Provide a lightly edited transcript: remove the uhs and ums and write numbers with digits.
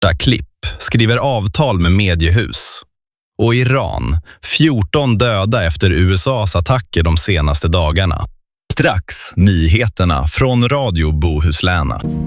Svarta klipp skriver avtal med mediehus. Och Iran, 14 döda efter USAs attacker de senaste dagarna. Strax nyheterna från Radio Bohuslän.